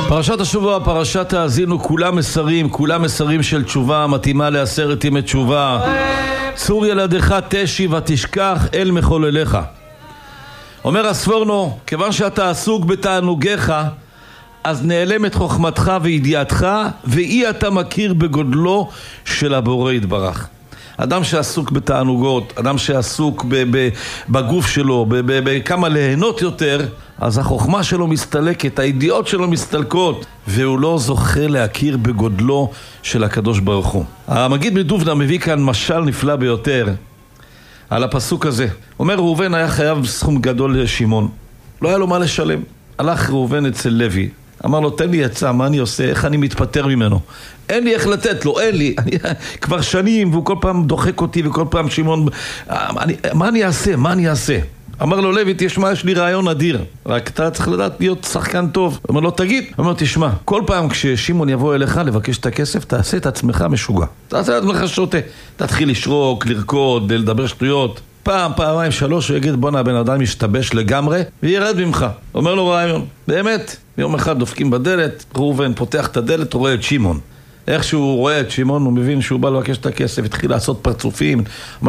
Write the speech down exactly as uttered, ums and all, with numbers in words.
פרשת השבוע, פרשת האזינו, כולם מסרים, כולם מסרים של תשובה, מתאימה לעשרת ימי תשובה. צור ילדך תשי ותשכח אל מחולליך. אומר הספורנו, כיוון שאתה עסוק בתענוגיך, אז נעלמת חוכמתך וידיעתך, ואי אתה מכיר בגודלו של הבורא יתברך. אדם שעסוק בתענוגות, אדם שעסוק ב- ב- בגוף שלו, בכמה ליהנות יותר, אז החוכמה שלו מסתלקת, הידיעות שלו מסתלקות, והוא לא זוכה להכיר בגודלו של הקדוש ברוך הוא. המגיד מדובנה מביא כאן משל נפלא ביותר על הפסוק הזה. אומר, ראובן היה חייב סכום גדול לשמעון, לא היה לו מה לשלם. הלך ראובן אצל לוי, אמר לו, תן לי עצה, מה אני עושה? איך אני מתפטר ממנו? אין לי איך לתת לו, אין לי. אני, כבר שנים, והוא כל פעם דוחק אותי, וכל פעם שמעון, אני, מה אני אעשה? מה אני אעשה? אמר לו, לוי, תשמע, יש לי רעיון אדיר. רק אתה צריך לדעת להיות שחקן טוב. אמר לו, תגיד. אמר, תשמע, כל פעם כששמעון יבוא אליך לבקש את הכסף, תעשה את עצמך משוגע. תעשה את עצמך שוטה. תתחיל לשרוק, לרקוד, לדבר שטויות. פעם, פעמיים, שלוש, הוא יגיד, בוא, הבן אדם ישתבש לגמרי, וירד ממך. אומר לו רעיון. באמת, יום אחד דופקים בדלת, ראובן פותח את הדלת, הוא רואה את שמעון. איך שהוא רואה את שמעון, הוא מבין שהוא בא לבקש את הכסף, התחיל לעשות פרצופים.